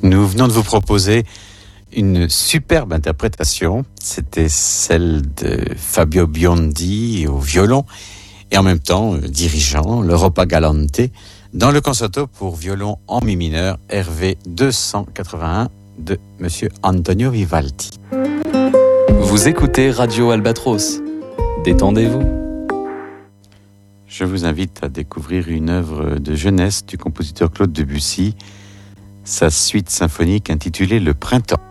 Nous venons de vous proposer une superbe interprétation. C'était celle de Fabio Biondi au violon et en même temps dirigeant l'Europa Galante dans le concerto pour violon en mi mineur RV 281 de Monsieur Antonio Vivaldi. Vous écoutez Radio Albatros. Détendez-vous. Je vous invite à découvrir une œuvre de jeunesse du compositeur Claude Debussy, sa suite symphonique intitulée Le Printemps.